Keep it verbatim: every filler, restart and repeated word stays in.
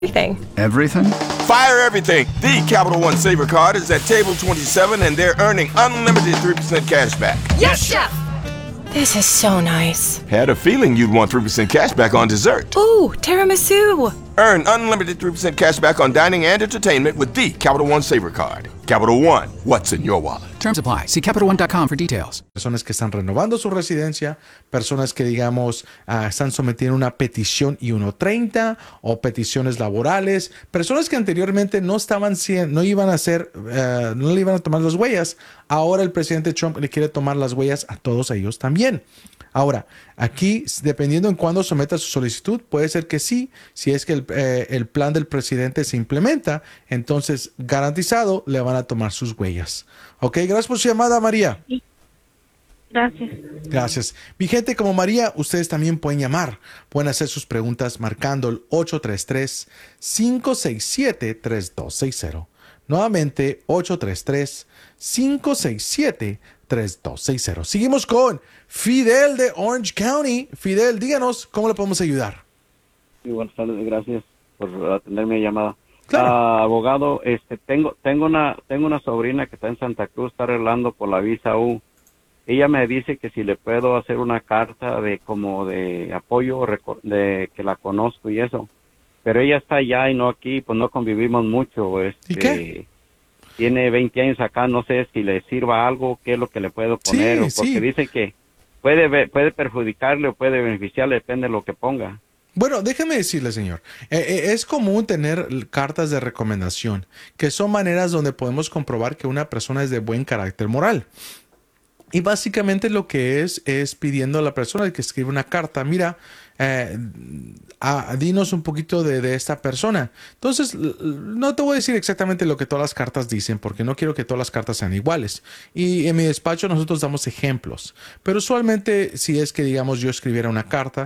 Everything. Everything? Fire everything. The Capital One Saver Card is at table twenty-seven, and they're earning unlimited three percent cash back. Yes, Chef! This is so nice. Had a feeling you'd want three percent cash back on dessert. Ooh, tiramisu. Earn unlimited three percent cash back on dining and entertainment with the Capital One Saver Card. Capital One, what's in your wallet? Terms apply. See Capital One dot com for details. Personas que están renovando su residencia, personas que, digamos, uh, están sometiendo una petición I uno treinta o peticiones laborales, personas que anteriormente no estaban, no iban a hacer, uh, no le iban a tomar las huellas. Ahora el presidente Trump le quiere tomar las huellas a todos ellos también. Ahora, aquí, dependiendo en cuándo someta su solicitud, puede ser que sí, si es que el, eh, el plan del presidente se implementa, entonces garantizado le van a tomar sus huellas. Ok, gracias por su llamada, María. Sí. Gracias. Gracias. Mi gente, como María, ustedes también pueden llamar, pueden hacer sus preguntas marcando el ocho tres tres, cinco seis siete, tres dos seis cero. Nuevamente, ocho tres tres, cinco seis siete, tres dos seis cero. Seguimos con Fidel de Orange County. Fidel, díganos, ¿cómo le podemos ayudar? Sí, buenas tardes, gracias por atender mi llamada. Claro. Ah, abogado, este, tengo, tengo una, tengo una sobrina que está en Santa Cruz, está arreglando por la visa U. Ella me dice que si le puedo hacer una carta de como de apoyo, de que la conozco y eso. Pero ella está allá y no aquí, pues no convivimos mucho. Este, ¿Y qué? Tiene veinte años acá, no sé si le sirva algo, qué es lo que le puedo poner, Sí, o porque sí. dice que puede, puede perjudicarle o puede beneficiarle, depende de lo que ponga. Bueno, déjeme decirle, señor, eh, eh, es común tener cartas de recomendación, que son maneras donde podemos comprobar que una persona es de buen carácter moral. Y básicamente lo que es, es pidiendo a la persona que escribe una carta, mira, eh, a, dinos un poquito de, de esta persona. Entonces, no te voy a decir exactamente lo que todas las cartas dicen, porque no quiero que todas las cartas sean iguales. Y en mi despacho nosotros damos ejemplos. Pero usualmente, si es que, digamos, yo escribiera una carta,